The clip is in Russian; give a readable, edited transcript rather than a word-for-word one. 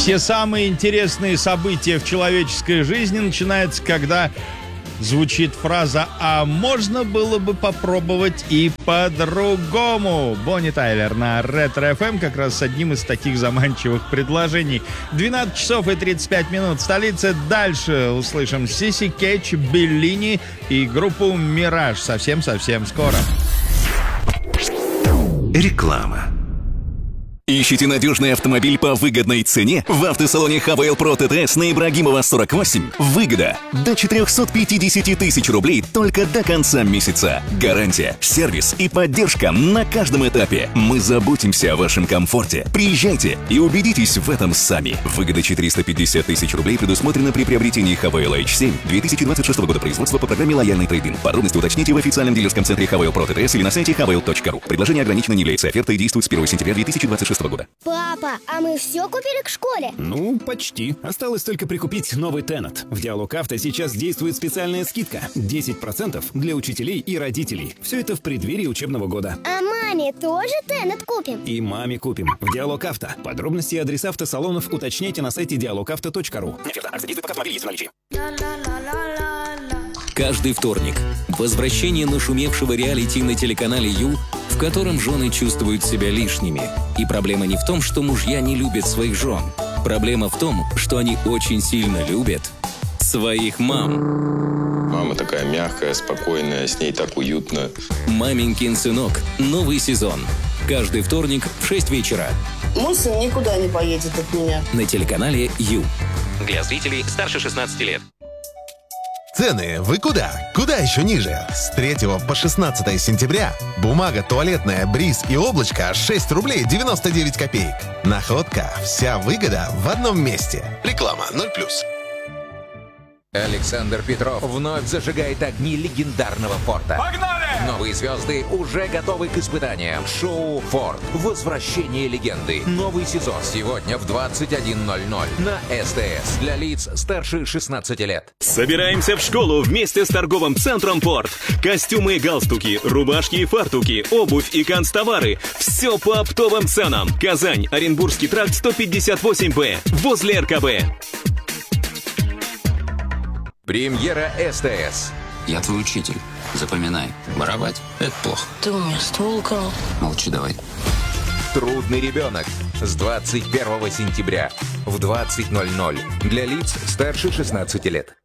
Все самые интересные события в человеческой жизни начинаются, когда звучит фраза «А можно было бы попробовать и по-другому». Бонни Тайлер на Ретро-ФМ как раз с одним из таких заманчивых предложений. 12 часов и 35 минут в столице. Дальше услышим Сиси Кетч, Беллини и группу «Мираж». Совсем-совсем скоро. Реклама. Ищите надежный автомобиль по выгодной цене? В автосалоне ХВЛ Про ТТС на Ибрагимова 48. Выгода до 450 тысяч рублей только до конца месяца. Гарантия, сервис и поддержка на каждом этапе. Мы заботимся о вашем комфорте. Приезжайте и убедитесь в этом сами. Выгода 450 тысяч рублей предусмотрена при приобретении ХВЛ H7 2026 года производства по программе «Лояльный трейд-ин». Подробности уточните в официальном дилерском центре ХВЛ Про ТТС или на сайте hvl.ru. Предложение ограничено, не является офертой и действует с 1 сентября 2026 года. Папа, а мы все купили к школе? Ну, почти. Осталось только прикупить новый Тенет. В Диалог Авто сейчас действует специальная скидка. 10% для учителей и родителей. Все это в преддверии учебного года. А маме тоже Тенет купим? И маме купим. В Диалог Авто. Подробности и адреса автосалонов уточняйте на сайте dialogauto.ru. Акция действует, пока автомобиль есть в наличии. Каждый вторник возвращение нашумевшего реалити на телеканале Ю, в котором жены чувствуют себя лишними. И проблема не в том, что мужья не любят своих жен. Проблема в том, что они очень сильно любят своих мам. Мама такая мягкая, спокойная, с ней так уютно. «Маменькин сынок». Новый сезон. Каждый вторник в 6 вечера. Мой сын никуда не поедет от меня. На телеканале Ю. Для зрителей старше 16 лет. Цены вы куда? Куда еще ниже? С 3 по 16 сентября бумага туалетная «Бриз» и «Облачко» 6 рублей 99 копеек. Находка. Вся выгода в одном месте. Реклама 0+. Александр Петров вновь зажигает огни легендарного Форда. Погнали! Новые звезды уже готовы к испытаниям. Шоу «Форд. Возвращение легенды». Новый сезон сегодня в 21:00 на СТС. Для лиц старше 16 лет. Собираемся в школу вместе с торговым центром «Порт». Костюмы и галстуки, рубашки и фартуки, обувь и канцтовары. Все по оптовым ценам. Казань, Оренбургский тракт 158Б. Возле РКБ. Премьера СТС. Я твой учитель. Запоминай. Воровать – это плохо. Ты у меня ствол украл. Молчи давай. Трудный ребенок. С 21 сентября в 20:00. Для лиц старше 16 лет.